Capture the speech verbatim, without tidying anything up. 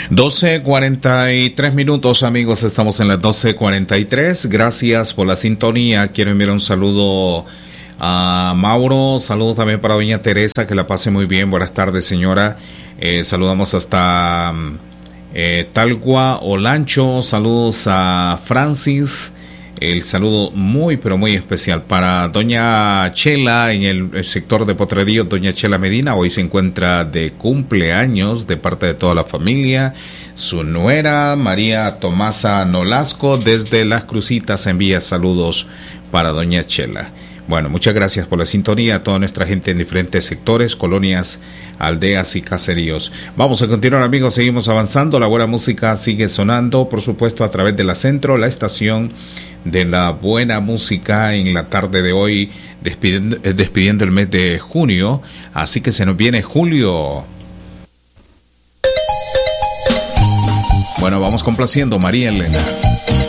doce cuarenta y tres minutos, amigos, estamos en las doce cuarenta y tres. Gracias por la sintonía. Quiero enviar un saludo a Mauro, saludos también para doña Teresa, que la pase muy bien. Buenas tardes, señora. Eh, saludamos hasta eh, Talgua, Olancho. Saludos a Francis. El saludo muy, pero muy especial para doña Chela en el, el sector de Potrerillos. Doña Chela Medina hoy se encuentra de cumpleaños de parte de toda la familia. Su nuera María Tomasa Nolasco desde Las Crucitas envía saludos para doña Chela. Bueno, muchas gracias por la sintonía a toda nuestra gente en diferentes sectores, colonias, aldeas y caseríos. Vamos a continuar, amigos, seguimos avanzando. La buena música sigue sonando, por supuesto, a través de la Centro, la estación de la buena música en la tarde de hoy, despidiendo, despidiendo el mes de junio. Así que se nos viene julio. Bueno, vamos complaciendo María Elena.